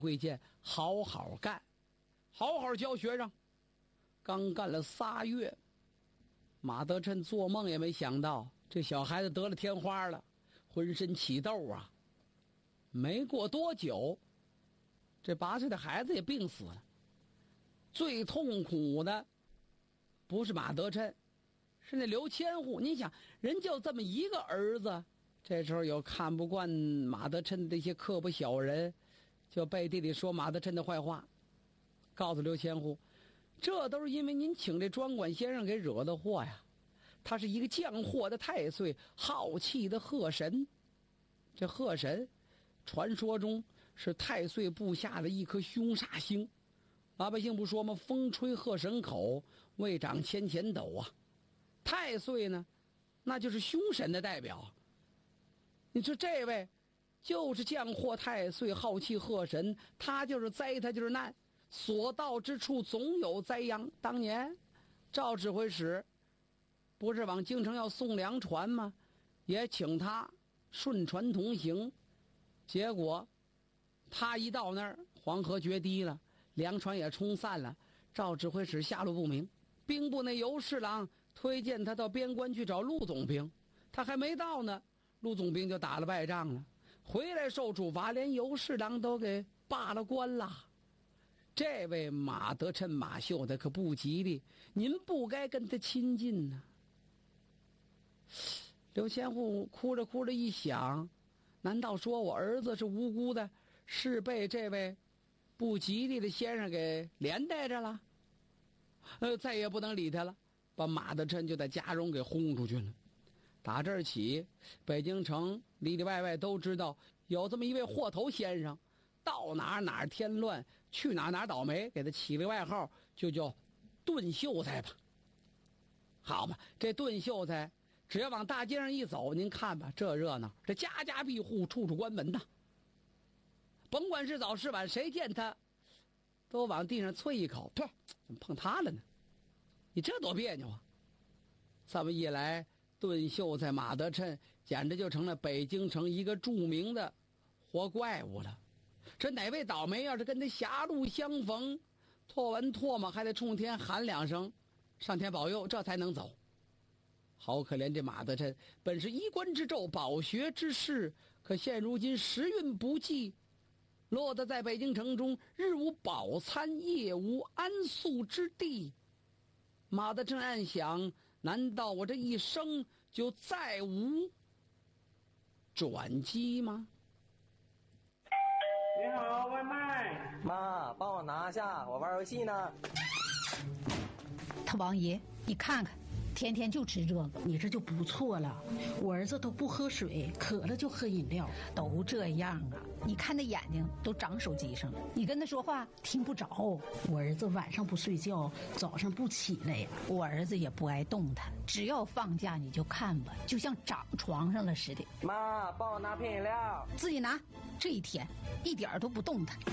贵贱好好干，好好教学生。刚干了3月，马德琛做梦也没想到，这小孩子得了天花了，浑身起痘啊。没过多久，这8岁的孩子也病死了。最痛苦的不是马德琛，是那刘千户。你想，人就这么一个儿子，这时候有看不惯马德琛的这些刻薄小人，就背地里说马德琛的坏话，告诉刘千户，这都是因为您请这专管先生给惹的祸呀。他是一个降祸的太岁，好气的贺神。这贺神传说中是太岁部下的一颗凶煞星，老百姓不说吗？风吹贺神口，未长千钱斗啊。太岁呢，那就是凶神的代表。你说这位就是降祸太岁，好气贺神，他就是灾，他就是难，所到之处总有灾殃。当年赵指挥使不是往京城要送粮船吗？也请他顺船同行，结果他一到那儿，黄河决堤了，粮船也冲散了，赵指挥使下落不明。兵部那尤侍郎推荐他到边关去找陆总兵，他还没到呢，陆总兵就打了败仗了，回来受处罚，连尤侍郎都给罢了官了。这位马德琛马秀的可不吉利，您不该跟他亲近呢。刘千户哭着哭着一想，难道说我儿子是无辜的，是被这位不吉利的先生给连带着了？再也不能理他了，把马德琛就在家中给轰出去了。打这儿起，北京城里里外外都知道有这么一位祸头先生，到哪哪添乱，去哪哪倒霉，给他起了外号，就叫炖秀才吧。好嘛，这炖秀才只要往大街上一走，您看吧，这热闹，这家家闭户，处处关门呐。甭管是早是晚，谁见他都往地上啐一口，噗，怎么碰他了呢？你这多别扭啊！这么一来，炖秀才马德琛简直就成了北京城一个著名的活怪物了。这哪位倒霉要是跟他狭路相逢，唾完唾沫还得冲天喊2声，上天保佑，这才能走。好可怜这马德琛，本是衣冠之胄，饱学之士，可现如今时运不济，落得在北京城中，日无饱餐，夜无安宿之地。马德琛暗想，难道我这一生就再无转机吗？ 你好，外卖。 妈，帮我拿下，我玩游戏呢。 他王爷，你看看，天天就吃这个， 你这就不错了。我儿子都不喝水，渴了就喝饮料， 都这样啊。你看那眼睛都长手机上了，你跟他说话听不着。 我儿子晚上不睡觉，早上不起来呀。 我儿子也不爱动弹，只要放假你就看吧，就像长床上了似的。 妈，帮我拿瓶饮料。 自己拿，这一天一点都不动弹。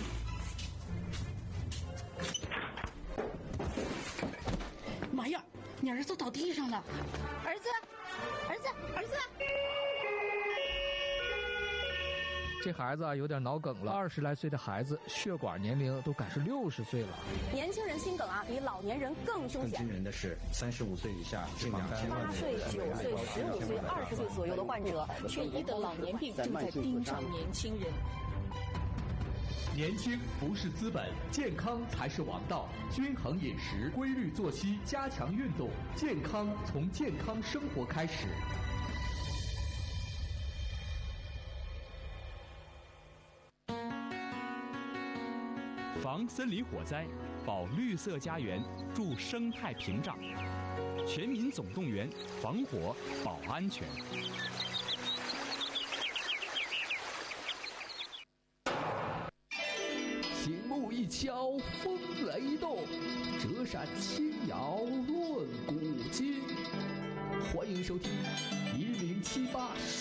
妈呀，你儿子倒地上了！ 儿子，儿子，儿子！ 这孩子啊有点脑梗了，20来岁的孩子，血管年龄都赶是60岁了。 年轻人心梗啊，比老年人更凶险。 更惊人的是，35岁以下近2000万 8岁、9岁、15岁、20岁左右的患者，却医得老年病正在盯上年轻人。 年轻不是资本，健康才是王道。均衡饮食，规律作息，加强运动，健康从健康生活开始。 防森林火灾，保绿色家园，助生态屏障。全民总动员，防火保安全。 醒目一敲，风雷动；折扇轻摇，论古今。欢迎收听1078。